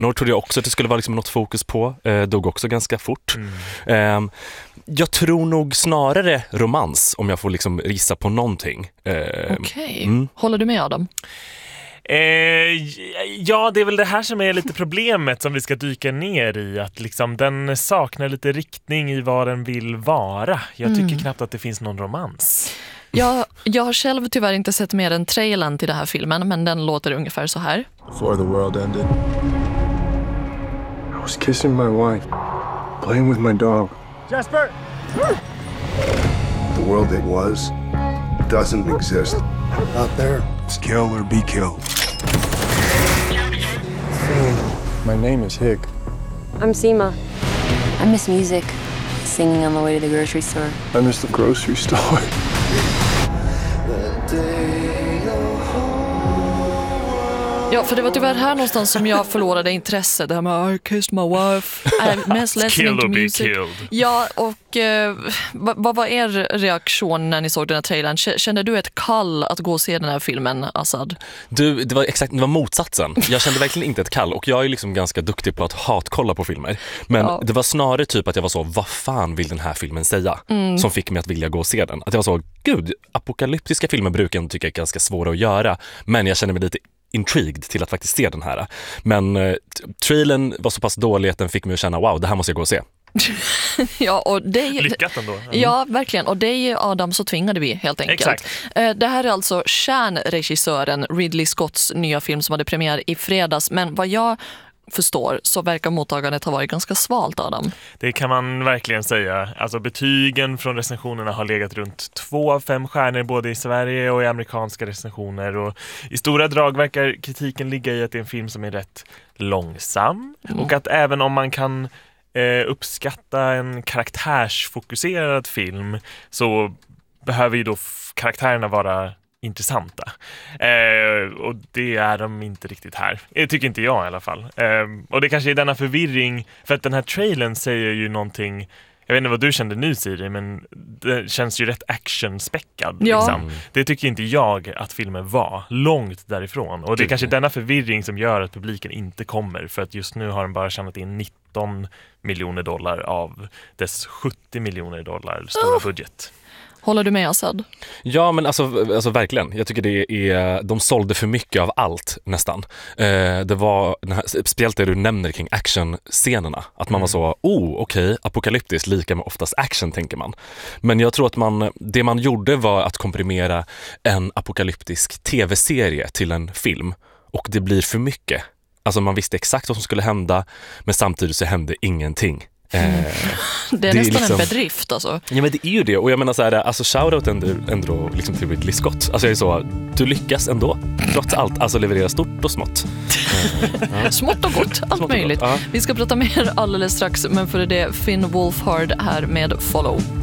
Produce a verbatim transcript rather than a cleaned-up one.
Norr trodde jag också att det skulle vara liksom något fokus på. Eh, dog också ganska fort. Mm. Eh, jag tror nog snarare romans, om jag får liksom gissa på någonting. Eh, Okej. Okay. Mm. Håller du med, Adam? Eh, ja, det är väl det här som är lite problemet som vi ska dyka ner i. Att liksom den saknar lite riktning i vad den vill vara. Jag tycker mm. knappt att det finns någon romans. Jag, jag har själv tyvärr inte sett mer än trailern till den här filmen, men den låter ungefär så här. Before the world ended, I was kissing my wife, playing with my dog. Jasper! The world it was doesn't exist. Out there, it's kill or be killed. My name is Hig. I'm Seema. I miss music. Singing on the way to the grocery store. I miss the grocery store. Ja, för det var tyvärr här någonstans som jag förlorade intresse. Det här med I kissed my wife, I miss listening to music. Ja, och eh, vad var er reaktion när ni såg den här trailern? Kände du ett kall att gå och se den här filmen, Assad? Du, det var exakt, det var motsatsen. Jag kände verkligen inte ett kall, och jag är liksom ganska duktig på att hatkolla på filmer. Men ja. Det var snarare typ att jag var så, vad fan vill den här filmen säga? Mm. Som fick mig att vilja gå och se den. Att jag var så, gud, apokalyptiska filmer brukar jag tycka är ganska svåra att göra. Men jag kände mig lite intrigued till att faktiskt se den här. Men eh, trailern var så pass dålig att den fick mig att känna, wow, det här måste jag gå och se. Ja, och det är, lyckat ändå. Mm. Ja, verkligen. Och det är Adam, så tvingade vi helt enkelt. Exakt. Det här är alltså kärnregissören Ridley Scotts nya film som hade premiär i fredags. Men vad jag förstår så verkar mottagandet ha varit ganska svalt, Adam. Det kan man verkligen säga. Alltså betygen från recensionerna har legat runt två av fem stjärnor både i Sverige och i amerikanska recensioner. Och i stora drag verkar kritiken ligga i att det är en film som är rätt långsam. Mm. Och att även om man kan eh, uppskatta en karaktärsfokuserad film så behöver ju då f- karaktärerna vara intressanta. Eh, och det är de inte riktigt här. Det tycker inte jag i alla fall. Eh, och det kanske är denna förvirring, för att den här trailern säger ju någonting, jag vet inte vad du kände nu, Siri, men det känns ju rätt actionspäckad. Ja. Liksom. Det tycker inte jag att filmen var. Långt därifrån. Och det är kanske denna förvirring som gör att publiken inte kommer, för att just nu har den bara tjänat in nitton miljoner dollar av dess sjuttio miljoner dollar stora oh. budget. Håller du med, Assad? Ja, men alltså, alltså verkligen. Jag tycker det är, de sålde för mycket av allt nästan. Eh, det var den här, speciellt det du nämner kring actionscenerna. Att man mm. var så, oh okej, okay, apokalyptiskt lika med oftast action, tänker man. Men jag tror att man, det man gjorde var att komprimera en apokalyptisk tv-serie till en film. Och det blir för mycket. Alltså man visste exakt vad som skulle hända, men samtidigt så hände ingenting. Mm. Eh, det är det nästan är liksom en bedrift alltså. Ja, men det är ju det. Och jag menar så här, alltså shoutout ändå, ändå liksom till Ridley Scott. Alltså jag är så, du lyckas ändå trots allt, alltså leverera stort och smått. Ja. Smått och gott, allt smått möjligt. Gott, ja. Vi ska prata mer alldeles strax, men för det Finn Wolfhard här med Follow.